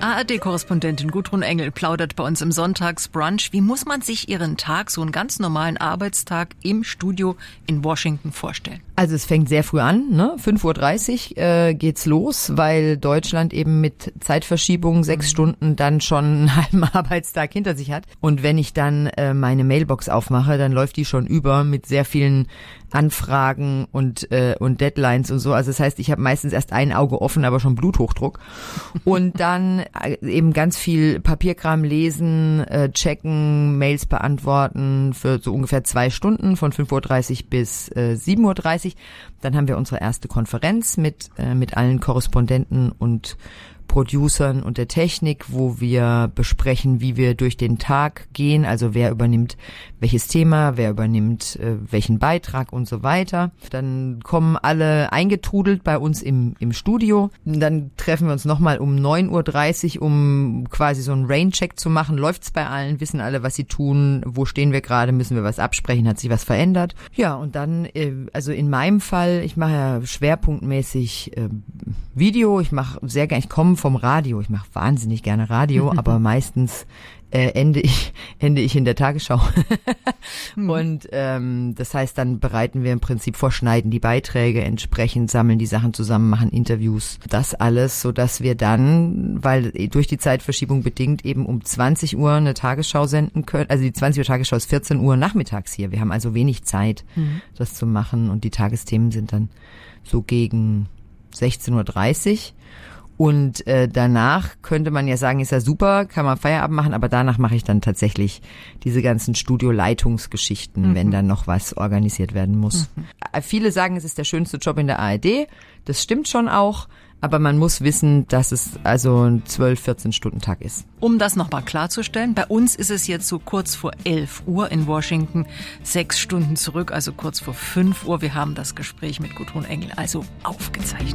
ARD-Korrespondentin Gudrun Engel plaudert bei uns im Sonntagsbrunch. Wie muss man sich Ihren Tag, so einen ganz normalen Arbeitstag im Studio in Washington vorstellen? Also es fängt sehr früh an, ne? 5:30 Uhr geht's los, weil Deutschland eben mit Zeitverschiebung 6 Stunden dann schon einen halben Arbeitstag hinter sich hat. Und wenn ich dann meine Mailbox aufmache, dann läuft die schon über mit sehr vielen Anfragen und Deadlines und so. Also das heißt, ich habe meistens erst ein Auge offen, aber schon Bluthochdruck. Und dann eben ganz viel Papierkram lesen, checken, Mails beantworten für so ungefähr 2 Stunden von 5:30 Uhr bis 7:30 Uhr. Dann haben wir unsere erste Konferenz mit allen Korrespondenten und Producern und der Technik, wo wir besprechen, wie wir durch den Tag gehen, also wer übernimmt welches Thema, wer übernimmt welchen Beitrag und so weiter. Dann kommen alle eingetrudelt bei uns im Studio. Dann treffen wir uns nochmal um 9:30 Uhr, um quasi so einen Raincheck zu machen. Läuft's bei allen? Wissen alle, was sie tun? Wo stehen wir gerade? Müssen wir was absprechen? Hat sich was verändert? Ja, und dann, also in meinem Fall, ich mache ja schwerpunktmäßig Video. Ich komme vom Radio. Ich mache wahnsinnig gerne Radio, aber meistens ende ich in der Tagesschau. Und das heißt, dann bereiten wir im Prinzip vor, schneiden die Beiträge entsprechend, sammeln die Sachen zusammen, machen Interviews. Das alles, sodass wir dann, weil durch die Zeitverschiebung bedingt, eben um 20 Uhr eine Tagesschau senden können. Also die 20 Uhr Tagesschau ist 14 Uhr nachmittags hier. Wir haben also wenig Zeit, das zu machen. Und die Tagesthemen sind dann so gegen 16:30 Uhr. Und danach könnte man ja sagen, ist ja super, kann man Feierabend machen, aber danach mache ich dann tatsächlich diese ganzen Studioleitungsgeschichten, wenn dann noch was organisiert werden muss. Viele sagen, es ist der schönste Job in der ARD, das stimmt schon auch, aber man muss wissen, dass es also ein 12-14-Stunden-Tag ist. Um das nochmal klarzustellen, bei uns ist es jetzt so kurz vor 11 Uhr in Washington, 6 Stunden zurück, also kurz vor 5 Uhr. Wir haben das Gespräch mit Gudrun Engel also aufgezeichnet.